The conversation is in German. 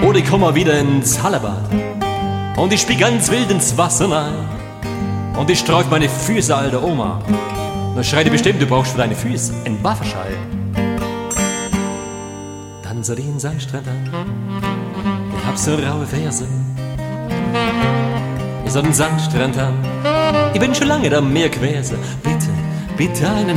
Oder ich komm mal wieder ins Hallenbad und ich spiel ganz wild ins Wasser rein. Und ich streuf meine Füße, alte Oma. Dann schreit die bestimmt, du brauchst für deine Füße einen Waffenschein. Dann sah die in Sandstrand an. Ich hab so raue Ferse. Ich sah den Sandstrand an. Ich bin schon lange da Meer gewesen. Bitte, bitte einen